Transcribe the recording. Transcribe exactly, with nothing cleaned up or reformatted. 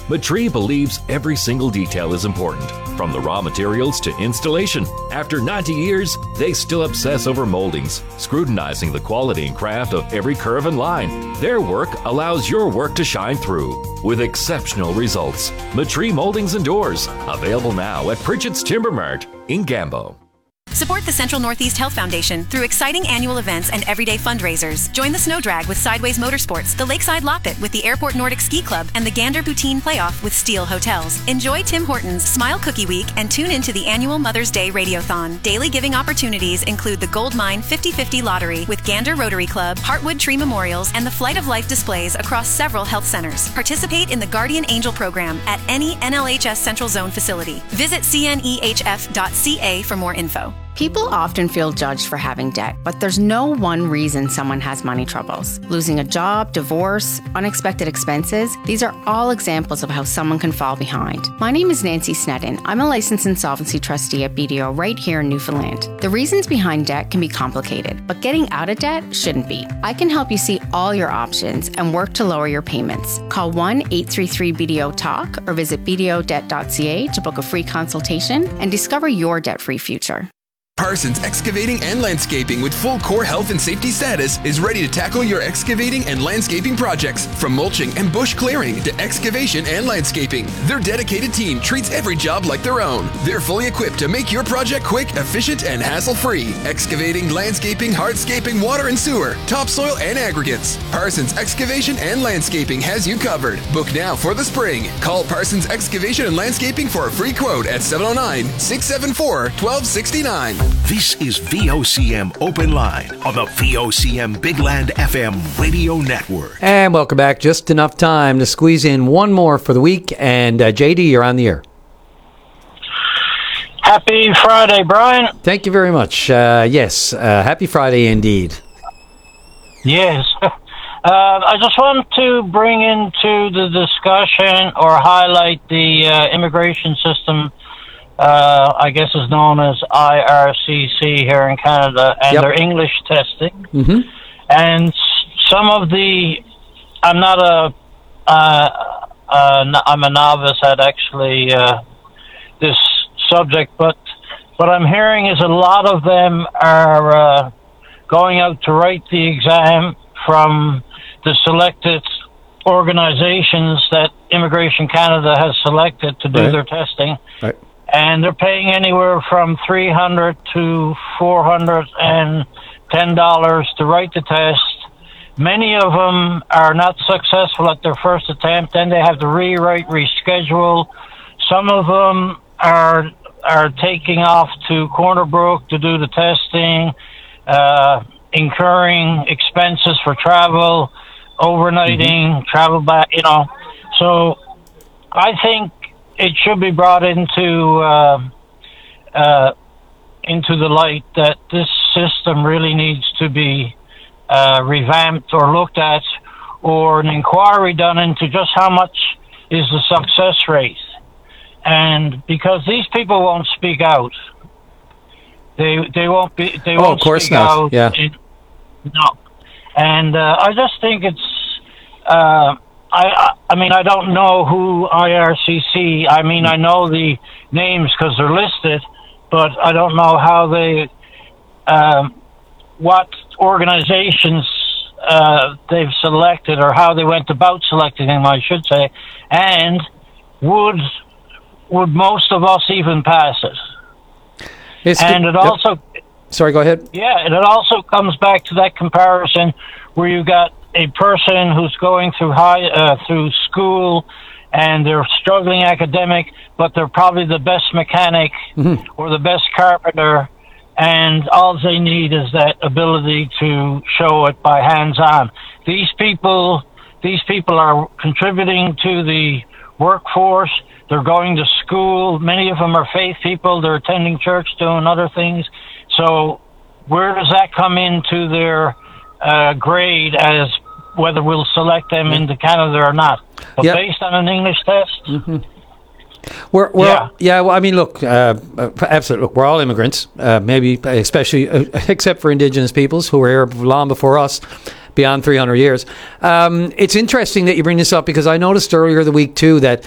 Matrix believes every single detail is important, from the raw materials to installation. After ninety years, they still obsess over moldings, scrutinizing the quality and craft of every curve and line. Their work allows your work to shine through with exceptional results. Matrix Moldings and Doors, available now at Pritchett's Timber Mart in Gambo. Support the Central Northeast Health Foundation through exciting annual events and everyday fundraisers. Join the Snow Drag with Sideways Motorsports, the Lakeside Loppet with the Airport Nordic Ski Club, and the Gander Poutine Playoff with Steel Hotels. Enjoy Tim Hortons Smile Cookie Week and tune into the annual Mother's Day Radiothon. Daily giving opportunities include the Gold Mine fifty fifty Lottery with Gander Rotary Club, Heartwood Tree Memorials, and the Flight of Life displays across several health centers. Participate in the Guardian Angel program at any N L H S Central Zone facility. Visit C N E H F dot C A for more info. People often feel judged for having debt, but there's no one reason someone has money troubles. Losing a job, divorce, unexpected expenses, these are all examples of how someone can fall behind. My name is Nancy Snedden. I'm a licensed insolvency trustee at B D O right here in Newfoundland. The reasons behind debt can be complicated, but getting out of debt shouldn't be. I can help you see all your options and work to lower your payments. Call one eight three three B D O talk or visit B D O debt dot C A to book a free consultation and discover your debt-free future. Parsons Excavating and Landscaping with full core health and safety status is ready to tackle your excavating and landscaping projects. From mulching and bush clearing to excavation and landscaping, their dedicated team treats every job like their own. They're fully equipped to make your project quick, efficient, and hassle-free. Excavating, landscaping, hardscaping, water and sewer, topsoil, and aggregates. Parsons Excavation and Landscaping has you covered. Book now for the spring. Call Parsons Excavation and Landscaping for a free quote at seven oh nine, six seven four, one two six nine. This is V O C M Open Line on the V O C M Big Land F M radio network. And welcome back. Just enough time to squeeze in one more for the week. And uh, J D, you're on the air. Happy Friday, Brian. Thank you very much. Uh, yes, uh, happy Friday indeed. Yes. Uh, I just want to bring into the discussion or highlight the uh, immigration system. Uh, I guess is known as I R C C here in Canada, and yep. their English testing. Mm-hmm. And some of the, I'm not a, uh, uh, I'm a novice at actually uh, this subject, but what I'm hearing is a lot of them are uh, going out to write the exam from the selected organizations that Immigration Canada has selected to do right. their testing. Right. And they're paying anywhere from three hundred to four hundred ten dollars to write the test. Many of them are not successful at their first attempt. Then they have to rewrite, reschedule. Some of them are are taking off to Corner Brook to do the testing, uh, incurring expenses for travel, overnighting, mm-hmm. travel back. You know, so I think it should be brought into uh, uh, into the light that this system really needs to be uh, revamped or looked at, or an inquiry done into just how much is the success rate. And because these people won't speak out, they they won't be they oh, won't of course speak not. out. Yeah. It, no, and uh, I just think it's. Uh, I, I mean, I don't know who I R C C, I mean, I know the names because they're listed, but I don't know how they, um, what organizations uh, they've selected or how they went about selecting them, I should say, and would would most of us even pass it? It's and good. it also... Yep. Sorry, go ahead. Yeah, and it also comes back to that comparison where you got a person who's going through high uh, through school and they're struggling academic, but they're probably the best mechanic mm-hmm. or the best carpenter, and all they need is that ability to show it by hands-on. These people, these people are contributing to the workforce. They're going to school. Many of them are faith people. They're attending church, doing other things. So where does that come into their uh, grade as whether we'll select them into Canada or not? But yep. based on an English test? Mm-hmm. We're, we're yeah. All, yeah, well, I mean, look, uh, absolutely. Look, we're all immigrants, uh, maybe especially, uh, except for Indigenous peoples who were here long before us, beyond three hundred years. Um, it's interesting that you bring this up because I noticed earlier the week, too, that